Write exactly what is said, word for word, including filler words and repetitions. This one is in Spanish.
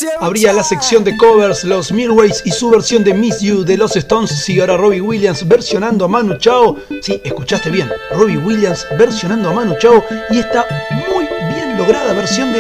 Abría la sección de covers los Mirwais y su versión de Miss You de los Stones. Sigue ahora Robbie Williams versionando a Manu Chao. Sí, escuchaste bien, Robbie Williams versionando a Manu Chao y esta muy bien lograda versión de